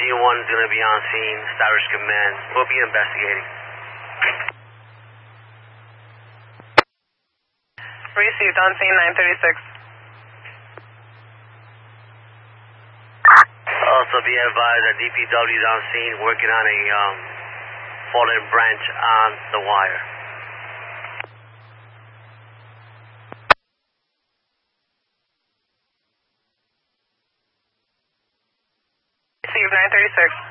1 is going to be on scene. Establish command. We'll be investigating. Received on scene 936. Also be advised that DPW is on scene working on a fallen branch on the wire. Received 936.